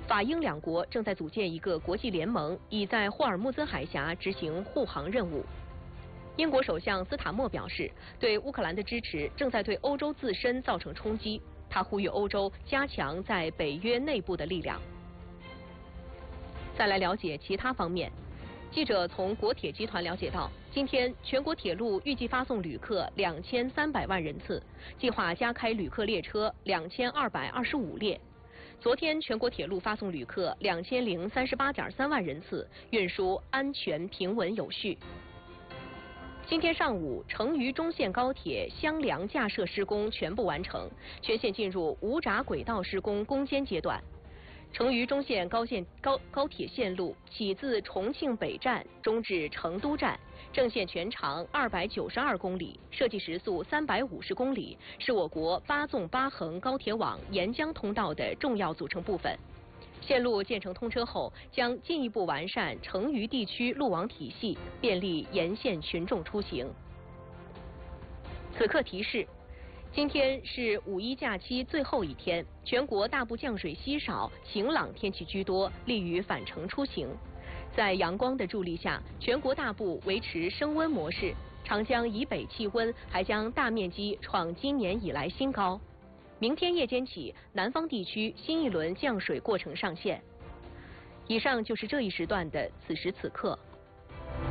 法英两国正在组建一个国际联盟，以在霍尔木兹海峡执行护航任务。英国首相斯塔默表示，对乌克兰的支持正在对欧洲自身造成冲击。他呼吁欧洲加强在北约内部的力量。再来了解其他方面，记者从国铁集团了解到，今天全国铁路预计发送旅客2300万人次，计划加开旅客列车2225列。昨天全国铁路发送旅客2038.3万人次，运输安全平稳有序。今天上午，成渝中线高铁襄梁架设施工全部完成，全线进入无闸轨道施工攻坚阶段。成渝中线高铁线路起自重庆北站，终至成都站，正线全长292公里，设计时速350公里，是我国8纵8横高铁网沿江通道的重要组成部分。线路建成通车后，将进一步完善成渝地区路网体系，便利沿线群众出行。此刻提示：今天是五一假期最后一天，全国大部降水稀少，晴朗天气居多，利于返程出行。在阳光的助力下，全国大部维持升温模式，长江以北气温还将大面积创今年以来新高。明天夜间起，南方地区新一轮降水过程上线。以上就是这一时段的此时此刻。